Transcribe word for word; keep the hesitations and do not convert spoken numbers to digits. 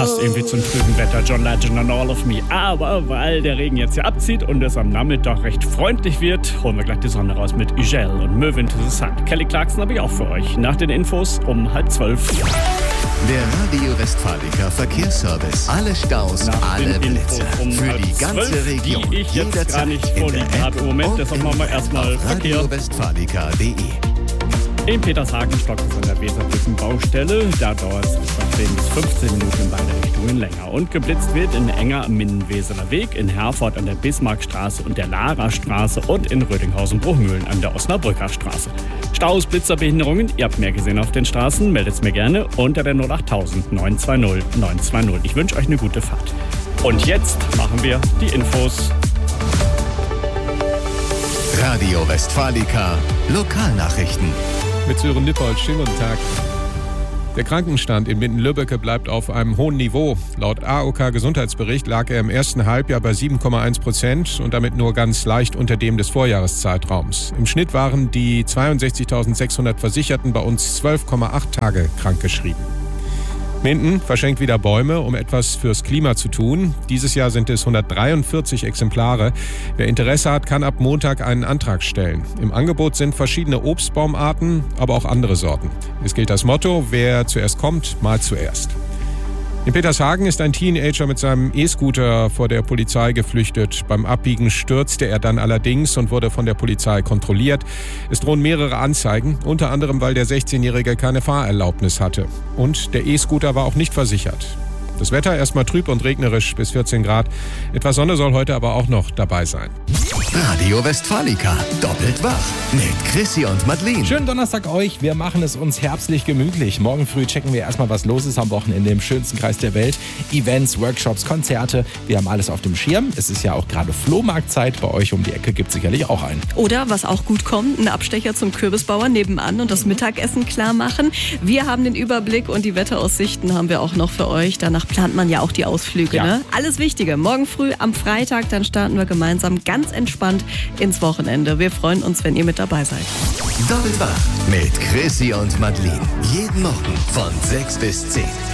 Passt irgendwie zum trüben Wetter, John Legend und All of Me. Aber weil der Regen jetzt hier abzieht und es am Nachmittag recht freundlich wird, holen wir gleich die Sonne raus mit Igel und Move Into the Sun. Kelly Clarkson habe ich auch für euch. Nach den Infos um halb zwölf. Der Radio Westfalica Verkehrsservice. Alle Staus, Nach alle den Blitze. Infos um Für halb die ganze zwölf, Region. die ich jetzt gar nicht vorliegen habe im Moment. Deshalb machen wir erstmal Verkehr. radio westfalica punkt de. In Petershagen stockt es an der Weserbrückenbaustelle. Da dauert es etwa zehn bis fünfzehn Minuten in beide Richtungen länger. Und geblitzt wird in Enger am Minden-Weseler Weg, in Herford an der Bismarckstraße und der Lara-Straße und in Rödinghausen-Bruchmühlen an der Osnabrücker Straße. Staus, Blitzer, Behinderungen, ihr habt mehr gesehen auf den Straßen, meldet es mir gerne unter der null acht tausend neun zwei null neun zwei null. Ich wünsche euch eine gute Fahrt. Und jetzt machen wir die Infos. Radio Westfalica Lokalnachrichten. Mit Sören Nippold, schönen guten Tag. Der Krankenstand in Minden-Lübbecke bleibt auf einem hohen Niveau. Laut A O K-Gesundheitsbericht lag er im ersten Halbjahr bei sieben Komma eins Prozent und damit nur ganz leicht unter dem des Vorjahreszeitraums. Im Schnitt waren die zweiundsechzigtausendsechshundert Versicherten bei uns zwölf Komma acht Tage krankgeschrieben. Minden verschenkt wieder Bäume, um etwas fürs Klima zu tun. Dieses Jahr sind es hundertdreiundvierzig Exemplare. Wer Interesse hat, kann ab Montag einen Antrag stellen. Im Angebot sind verschiedene Obstbaumarten, aber auch andere Sorten. Es gilt das Motto, wer zuerst kommt, mal zuerst. In Petershagen ist ein Teenager mit seinem E-Scooter vor der Polizei geflüchtet. Beim Abbiegen stürzte er dann allerdings und wurde von der Polizei kontrolliert. Es drohen mehrere Anzeigen, unter anderem, weil der sechzehnjährige keine Fahrerlaubnis hatte. Und der E-Scooter war auch nicht versichert. Das Wetter erstmal trüb und regnerisch bis vierzehn Grad. Etwas Sonne soll heute aber auch noch dabei sein. Radio Westfalica doppelt wach mit Chrissy und Madeleine. Schönen Donnerstag euch. Wir machen es uns herbstlich gemütlich. Morgen früh checken wir erstmal, was los ist am Wochenende im schönsten Kreis der Welt. Events, Workshops, Konzerte. Wir haben alles auf dem Schirm. Es ist ja auch gerade Flohmarktzeit. Bei euch um die Ecke gibt es sicherlich auch einen. Oder, was auch gut kommt, ein Abstecher zum Kürbisbauern nebenan und das Mittagessen klar machen. Wir haben den Überblick und die Wetteraussichten haben wir auch noch für euch. Danach plant man ja auch die Ausflüge. Ja. Ne? Alles Wichtige. Morgen früh am Freitag, dann starten wir gemeinsam ganz entspannt ins Wochenende. Wir freuen uns, wenn ihr mit dabei seid. Doppelt wach mit Chrissy und Madeleine. Jeden Morgen von sechs bis zehn.